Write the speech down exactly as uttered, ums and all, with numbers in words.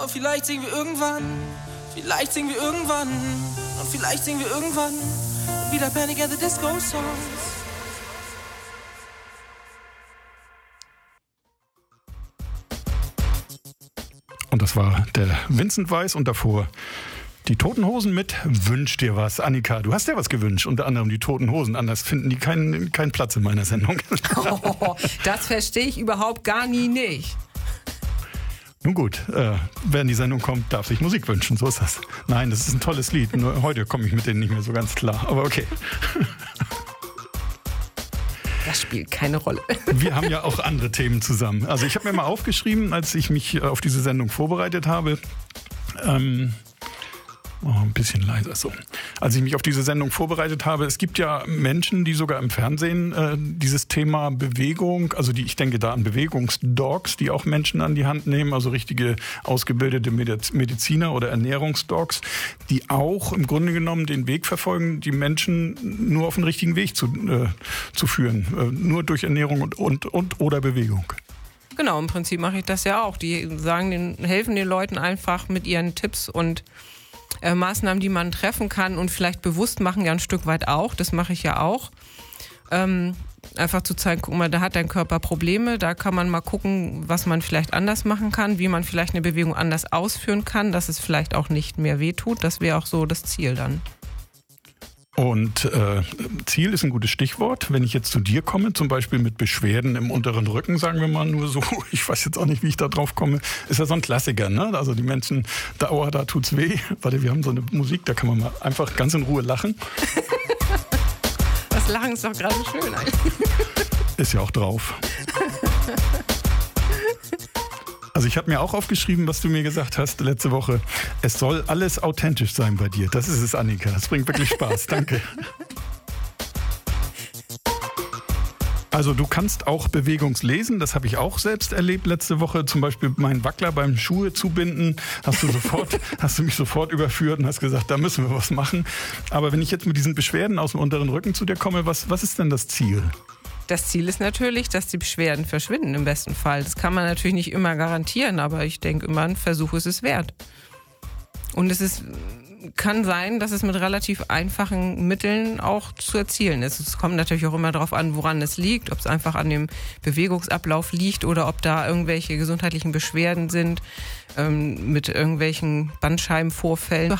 Und vielleicht singen wir irgendwann, vielleicht singen wir irgendwann, und vielleicht singen wir irgendwann wieder Panic at the Disco Songs. Und das war der Vincent Weiss und davor die Toten Hosen mit Wünsch dir was. Annika, du hast dir was gewünscht, unter anderem die Toten Hosen. Anders finden die keinen, keinen Platz in meiner Sendung. Oh, das verstehe ich überhaupt gar nie nicht. Nun gut, äh, wer in die Sendung kommt, darf sich Musik wünschen, so ist das. Nein, das ist ein tolles Lied, nur heute komme ich mit denen nicht mehr so ganz klar, aber okay. Das spielt keine Rolle. Wir haben ja auch andere Themen zusammen. Also ich habe mir mal aufgeschrieben, als ich mich auf diese Sendung vorbereitet habe, ähm, oh, ein bisschen leiser so. Als ich mich auf diese Sendung vorbereitet habe, es gibt ja Menschen, die sogar im Fernsehen äh, dieses Thema Bewegung, also die, ich denke da an Bewegungsdogs, die auch Menschen an die Hand nehmen, also richtige ausgebildete Mediziner oder Ernährungsdogs, die auch im Grunde genommen den Weg verfolgen, die Menschen nur auf den richtigen Weg zu, äh, zu führen, äh, nur durch Ernährung und, und, und oder Bewegung. Genau, im Prinzip mache ich das ja auch. Die sagen den, helfen den Leuten einfach mit ihren Tipps und Äh, Maßnahmen, die man treffen kann und vielleicht bewusst machen, ja ein Stück weit auch, das mache ich ja auch. Ähm, einfach zu zeigen, guck mal, da hat dein Körper Probleme, da kann man mal gucken, was man vielleicht anders machen kann, wie man vielleicht eine Bewegung anders ausführen kann, dass es vielleicht auch nicht mehr wehtut. Das wäre auch so das Ziel dann. Und äh, Ziel ist ein gutes Stichwort. Wenn ich jetzt zu dir komme, zum Beispiel mit Beschwerden im unteren Rücken, sagen wir mal nur so, ich weiß jetzt auch nicht, wie ich da drauf komme, ist ja so ein Klassiker, ne? Also die Menschen, da, oh, da tut's weh. Warte, wir haben so eine Musik, da kann man mal einfach ganz in Ruhe lachen. Das Lachen ist doch gerade schön eigentlich. Ist ja auch drauf. Also ich habe mir auch aufgeschrieben, was du mir gesagt hast letzte Woche. Es soll alles authentisch sein bei dir. Das ist es, Annika. Das bringt wirklich Spaß. Danke. Also du kannst auch Bewegungslesen. Das habe ich auch selbst erlebt letzte Woche. Zum Beispiel meinen Wackler beim Schuhe zubinden. Hast du sofort, hast du mich sofort überführt und hast gesagt, da müssen wir was machen. Aber wenn ich jetzt mit diesen Beschwerden aus dem unteren Rücken zu dir komme, was, was ist denn das Ziel? Das Ziel ist natürlich, dass die Beschwerden verschwinden im besten Fall. Das kann man natürlich nicht immer garantieren, aber ich denke immer, ein Versuch ist es wert. Und es ist, kann sein, dass es mit relativ einfachen Mitteln auch zu erzielen ist. Es kommt natürlich auch immer darauf an, woran es liegt, ob es einfach an dem Bewegungsablauf liegt oder ob da irgendwelche gesundheitlichen Beschwerden sind, ähm, mit irgendwelchen Bandscheibenvorfällen.